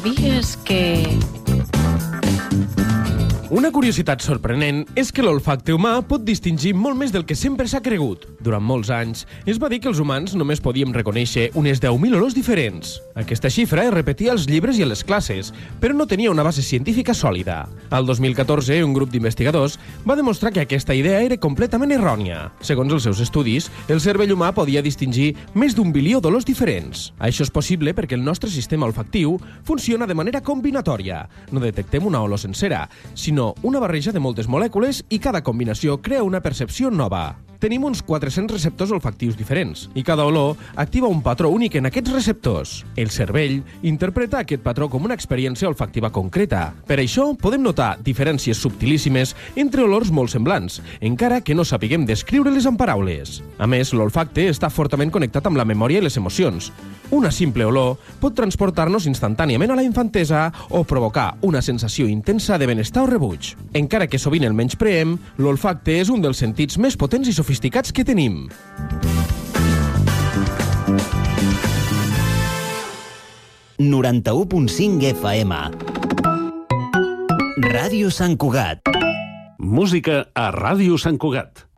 Sabies que... Una curiositat sorprenent és que l'olfacte humà pot distingir molt més del que sempre s'ha cregut. Durant molts anys, es va dir que els humans només podíem reconèixer unes 10.000 olors diferents. Aquesta xifra es repetia als llibres i a les classes, però no tenia una base científica sòlida. Al 2014, un grup d'investigadors va demostrar que aquesta idea era completament errònia. Segons els seus estudis, el cervell humà podia distingir més d'1 bilió d'olors diferents. Això és possible perquè el nostre sistema olfactiu funciona de manera combinatòria. No detectem una olor sencera, sinó una barreja de moltes molècules i cada combinació crea una percepció nova. Tenim uns 400 receptors olfactius diferents i cada olor activa un patró únic en aquests receptors. El cervell interpreta aquest patró com una experiència olfactiva concreta. Per això podem notar diferències subtilíssimes entre olors molt semblants, encara que no sapiguem descriure-les amb paraules. A més, l'olfacte està fortament connectat amb la memòria i les emocions. Una simple olor pot transportar-nos instantàniament a la infantesa o provocar una sensació intensa de benestar o rebuig. Encara que sovint el menyspreem, l'olfacte és un dels sentits més potents i sofisticats que tenim. FM. Ràdio Sant Cugat. Música a Ràdio Sant Cugat.